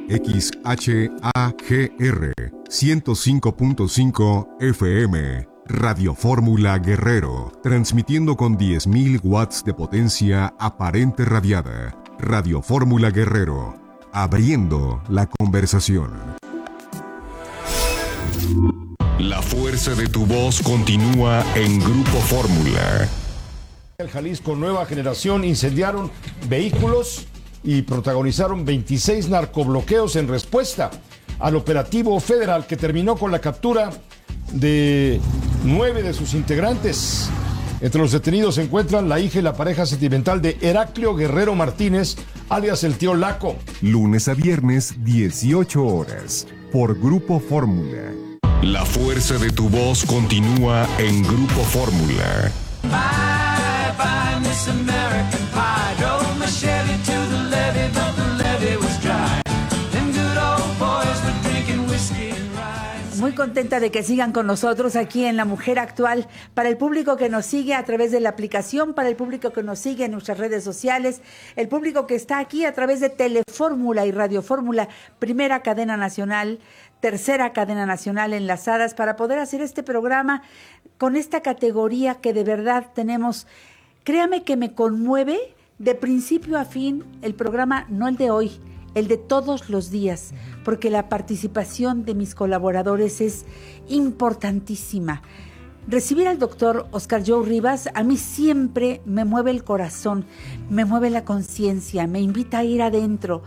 XHAGR 105.5 FM. Radio Fórmula Guerrero, transmitiendo con 10.000 watts de potencia aparente radiada. Radio Fórmula Guerrero, abriendo la conversación. La fuerza de tu voz continúa en Grupo Fórmula. El Jalisco Nueva Generación incendiaron vehículos y protagonizaron 26 narcobloqueos en respuesta al operativo federal que terminó con la captura de 9 de sus integrantes. Entre los detenidos se encuentran la hija y la pareja sentimental de Heraclio Guerrero Martínez, alias el tío Laco. Lunes a viernes, 18 horas, por Grupo Fórmula. La fuerza de tu voz continúa en Grupo Fórmula. Bye, bye, Miss American Pie. Drove my Chevy to the levee, but the levee was dry. Them good old boys were drinking whiskey and rye. Muy contenta de que sigan con nosotros aquí en La Mujer Actual. Para el público que nos sigue a través de la aplicación, para el público que nos sigue en nuestras redes sociales, el público que está aquí a través de Telefórmula y Radio Fórmula, primera cadena nacional, tercera cadena nacional enlazadas para poder hacer este programa con esta categoría que de verdad tenemos. Créame que me conmueve de principio a fin el programa, no el de hoy, el de todos los días, porque la participación de mis colaboradores es importantísima. Recibir al doctor Oscar Joe Rivas a mí siempre me mueve el corazón, me mueve la conciencia, me invita a ir adentro,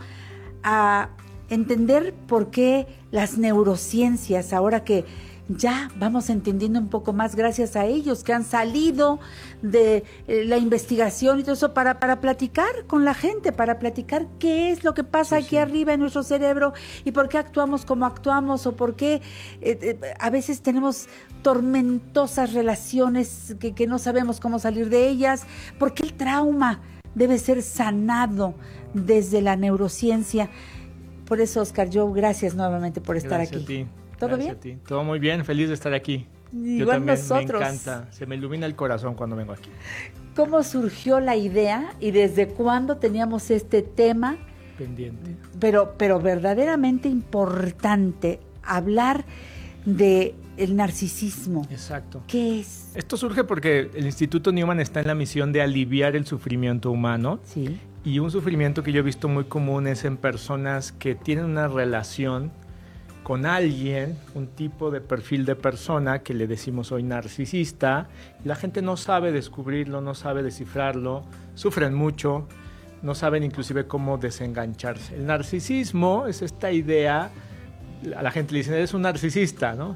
a entender por qué las neurociencias, ahora que ya vamos entendiendo un poco más gracias a ellos que han salido de la investigación y todo eso para platicar con la gente, para platicar qué es lo que pasa aquí arriba en nuestro cerebro y por qué actuamos como actuamos o por qué a veces tenemos tormentosas relaciones que no sabemos cómo salir de ellas, por qué el trauma debe ser sanado desde la neurociencia. Por eso, Oscar Joe, gracias nuevamente por estar aquí. Gracias a ti. ¿Todo Gracias bien? A ti. Todo muy bien, feliz de estar aquí. Igual yo también, nosotros. me encanta, se me ilumina el corazón cuando vengo aquí. ¿Cómo surgió la idea y desde cuándo teníamos este tema? Pendiente. Pero verdaderamente importante, hablar de el narcisismo. Exacto. ¿Qué es? Esto surge porque el Instituto Newman está en la misión de aliviar el sufrimiento humano. Sí. Y un sufrimiento que yo he visto muy común es en personas que tienen una relación con alguien, un tipo de perfil de persona que le decimos hoy narcisista, y la gente no sabe descubrirlo, no sabe descifrarlo, sufren mucho, no saben inclusive cómo desengancharse. El narcisismo es esta idea, a la gente le dicen, eres un narcisista, ¿no?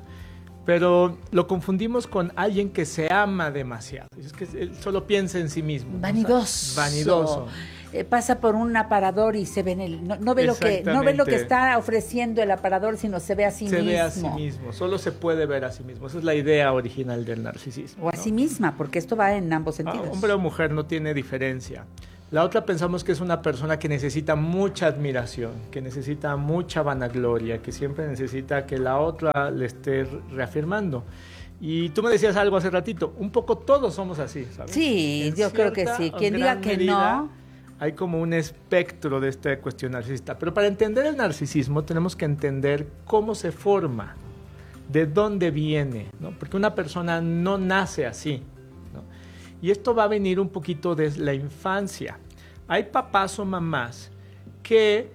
Pero lo confundimos con alguien que se ama demasiado. Es que él solo piensa en sí mismo. Vanidoso. Vanidoso. Pasa por un aparador y se ve en el, no ve lo que está ofreciendo el aparador, sino se ve a sí mismo. Se ve a sí mismo, solo se puede ver a sí mismo. Esa es la idea original del narcisismo. O a sí misma, porque esto va en ambos sentidos. Hombre o mujer no tiene diferencia. La otra pensamos que es una persona que necesita mucha admiración, que necesita mucha vanagloria, que siempre necesita que la otra le esté reafirmando. Y tú me decías algo hace ratito, un poco todos somos así, ¿sabes? Sí, yo creo que sí. Quien diga que no... Hay como un espectro de esta cuestión narcisista. Pero para entender el narcisismo tenemos que entender cómo se forma, de dónde viene, ¿no? Porque una persona no nace así, ¿no? Y esto va a venir un poquito desde la infancia. Hay papás o mamás que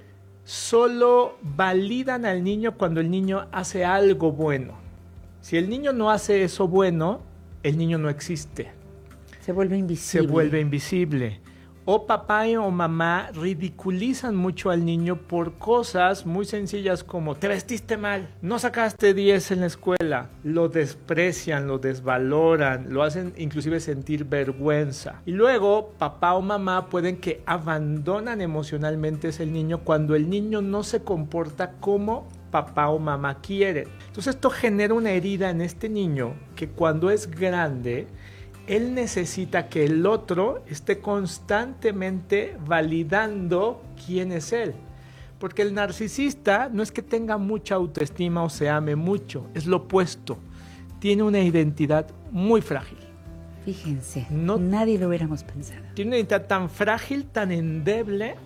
solo validan al niño cuando el niño hace algo bueno. Si el niño no hace eso bueno, el niño no existe. Se vuelve invisible. Se vuelve invisible. O papá o mamá ridiculizan mucho al niño por cosas muy sencillas como te vestiste mal, no sacaste 10 en la escuela. Lo desprecian, lo desvaloran, lo hacen inclusive sentir vergüenza. Y luego papá o mamá pueden que abandonan emocionalmente a ese niño cuando el niño no se comporta como papá o mamá quieren. Entonces esto genera una herida en este niño que cuando es grande él necesita que el otro esté constantemente validando quién es él. Porque el narcisista no es que tenga mucha autoestima o se ame mucho, es lo opuesto. Tiene una identidad muy frágil. Fíjense, nadie lo hubiéramos pensado. Tiene una identidad tan frágil, tan endeble,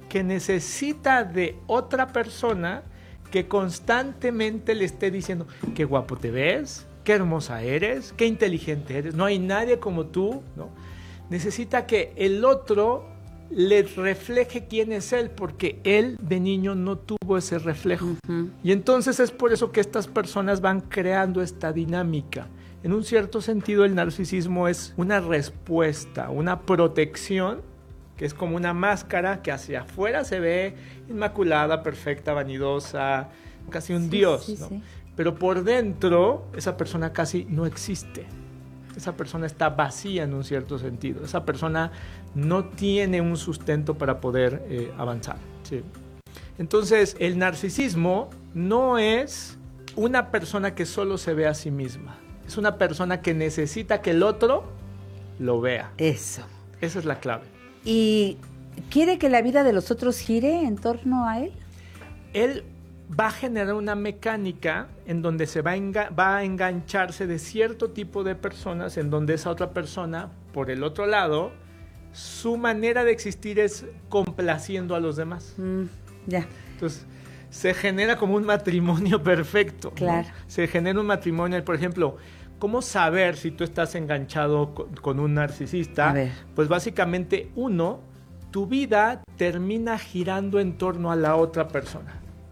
que necesita de otra persona que constantemente le esté diciendo qué guapo te ves, qué hermosa eres, qué inteligente eres, no hay nadie como tú, ¿no? Necesita que el otro le refleje quién es él, porque él de niño no tuvo ese reflejo. Y entonces es por eso que estas personas van creando esta dinámica. En un cierto sentido, el narcisismo es una respuesta, una protección, que es como una máscara que hacia afuera se ve inmaculada, perfecta, vanidosa, casi un dios, ¿no? Sí. Pero por dentro, esa persona casi no existe. Esa persona está vacía en un cierto sentido. Esa persona no tiene un sustento para poder avanzar. ¿Sí? Entonces, el narcisismo no es una persona que solo se ve a sí misma. Es una persona que necesita que el otro lo vea. Eso. Esa es la clave. ¿Y quiere que la vida de los otros gire en torno a él? Él va a generar una mecánica en donde se va a engancharse de cierto tipo de personas, en donde esa otra persona, por el otro lado, su manera de existir es complaciendo a los demás. Ya. Entonces, se genera como un matrimonio perfecto. Claro. ¿No? Se genera un matrimonio, por ejemplo, ¿cómo saber si tú estás enganchado con un narcisista? A ver. Pues básicamente, tu vida termina girando en torno a la otra persona.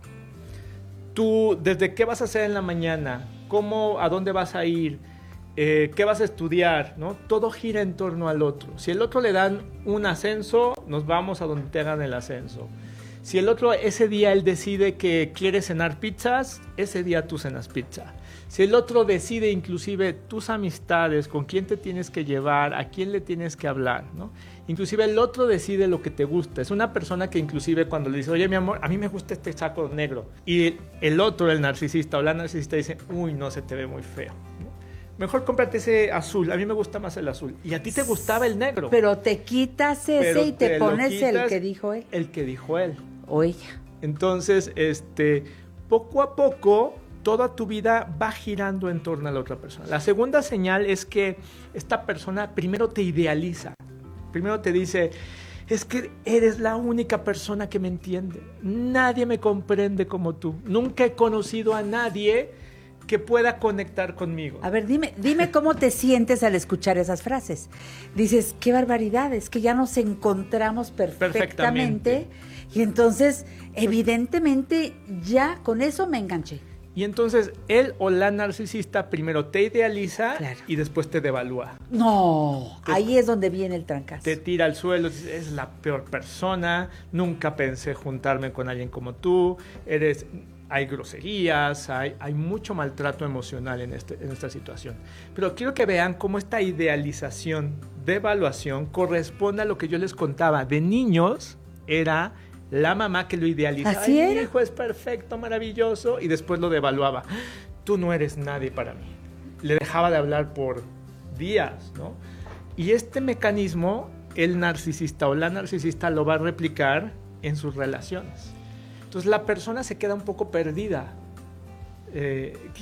Tú, desde qué vas a hacer en la mañana, a dónde vas a ir, qué vas a estudiar, ¿no? Todo gira en torno al otro. Si el otro le dan un ascenso, nos vamos a donde te hagan el ascenso. Si el otro, ese día él decide que quiere cenar pizzas, ese día tú cenas pizza. Si el otro decide inclusive tus amistades, con quién te tienes que llevar, a quién le tienes que hablar, ¿no? Inclusive el otro decide lo que te gusta. Es una persona que inclusive cuando le dice, oye, mi amor, a mí me gusta este saco negro. Y el otro, el narcisista o la narcisista dice, uy, no, se te ve muy feo. Mejor cómprate ese azul, a mí me gusta más el azul. Y a ti te gustaba el negro. Pero te quitas ese y te pones el que dijo él. El que dijo él. O ella. Entonces, poco a poco, toda tu vida va girando en torno a la otra persona. La segunda señal es que esta persona primero te idealiza. Primero te dice, es que eres la única persona que me entiende. Nadie me comprende como tú. Nunca he conocido a nadie que pueda conectar conmigo. A ver, dime cómo te sientes al escuchar esas frases. Dices, qué barbaridad, es que ya nos encontramos perfectamente. Y entonces, evidentemente, ya con eso me enganché. Y entonces, él o la narcisista primero te idealiza, claro, y después te devalúa. No, ahí es donde viene el trancazo. Te tira al suelo, dices, es la peor persona, nunca pensé juntarme con alguien como tú, hay groserías, hay mucho maltrato emocional en esta situación. Pero quiero que vean cómo esta idealización, devaluación, corresponde a lo que yo les contaba. De niños era la mamá que lo idealizaba. Así era. Mi hijo es perfecto, maravilloso, y después lo devaluaba. Tú no eres nadie para mí. Le dejaba de hablar por días, ¿no? Y este mecanismo, el narcisista o la narcisista lo va a replicar en sus relaciones. Entonces la persona se queda un poco perdida.